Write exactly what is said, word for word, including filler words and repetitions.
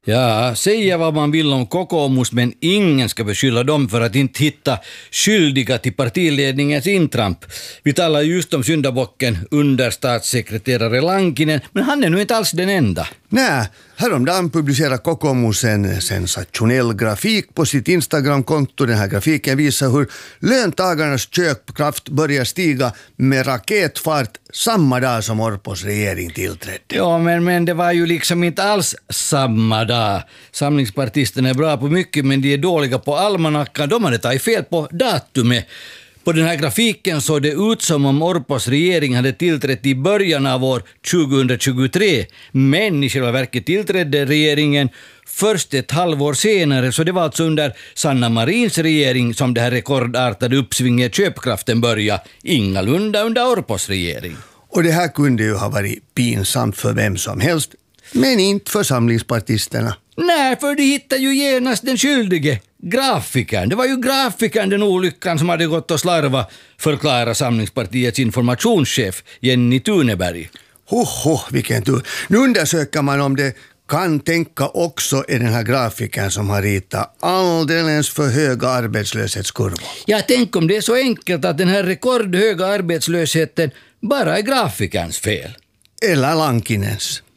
Ja, säga vad man vill om kokoomus, men ingen ska beskylla dem för att inte hitta skyldiga till partiledningens intramp. Vi talar just om syndabocken under statssekreterare Lankinen, men han är nu inte alls den enda. Nej, häromdagen publicerade Kokoomus en sensationell grafik på sitt Instagram-konto. Den här grafiken visar hur löntagarnas köpkraft börjar stiga med raketfart samma dag som Orpos regering tillträdde. Ja, men, men det var ju liksom inte alls samma dag. Samlingspartisterna är bra på mycket, men de är dåliga på almanackan. De hade tagit fel på datumet. På den här grafiken såg det ut som om Orpos regering hade tillträtt i början av år tjugohundratjugotre, men i själva verket tillträdde regeringen först ett halvår senare, så det var alltså under Sanna Marins regering som det här rekordartade uppsvinget köpkraften började, ingalunda under Orpos regering. Och det här kunde ju ha varit pinsamt för vem som helst, men inte för samlingspartisterna. Nej, för de hittade ju genast den skyldige, grafikern. Det var ju grafikern, den olyckan, som hade gått och slarva, förklara Samlingspartiets informationschef Jenny Tuneberg. Hoho, vilken tur. Nu undersöker man om det kan tänka också är den här grafikern som har ritat alldeles för höga arbetslöshetskurvor. Ja, tänk om det är så enkelt att den här rekordhöga arbetslösheten bara är grafikerns fel. Eller Lankinens.